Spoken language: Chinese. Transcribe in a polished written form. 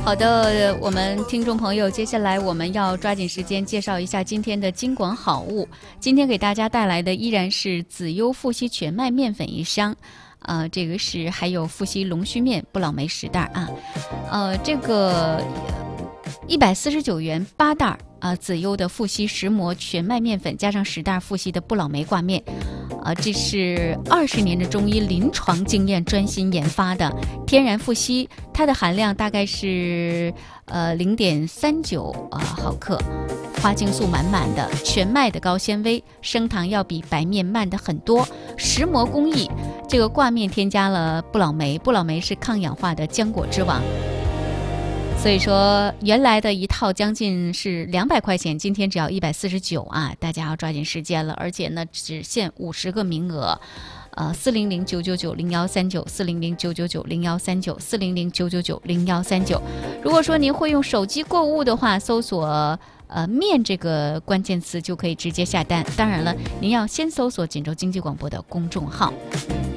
好的，我们听众朋友，接下来我们要抓紧时间介绍一下今天的金广好物。今天给大家带来的依然是子优富硒全麦面粉1箱，这个是还有富硒龙须面不老梅10袋啊，这个149元8袋子优的富硒石磨全麦面粉加上10袋富硒的不老梅挂面。这是20年的中医临床经验专心研发的天然富硒，它的含量大概是0.39毫克，花青素满满的，全麦的高纤维，升糖要比白面慢的很多。石磨工艺，这个挂面添加了不老梅，不老梅是抗氧化的浆果之王。所以说原来的一套将近是200块钱，今天只要149大家要抓紧时间了，而且呢只限50个名额，400-999-0139，400-999-0139，400-999-0139。如果说您会用手机购物的话，搜索面这个关键词就可以直接下单。当然了，您要先搜索锦州经济广播的公众号。